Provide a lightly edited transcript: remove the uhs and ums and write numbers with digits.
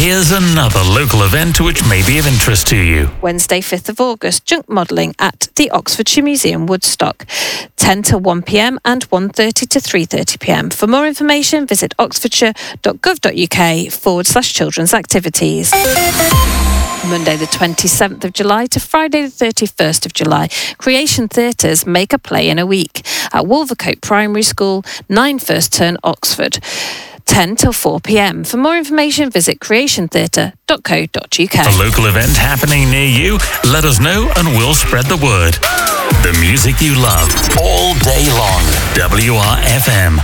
Here's another local event which may be of interest to you. Wednesday, 5th of August, junk modelling at the Oxfordshire Museum, Woodstock, 10 till 1 p.m. and 1:30 to 3:30 p.m. For more information, visit oxfordshire.gov.uk/children's activities. Monday the 27th of July to Friday the 31st of July, Creation Theatres make a play in a week at Wolvercote Primary School, 9 First Turn, Oxford. 10 till 4 p.m. For more information, visit creationtheatre.co.uk. A local event happening near you? Let us know and we'll spread the word. The music you love all day long. WRFM.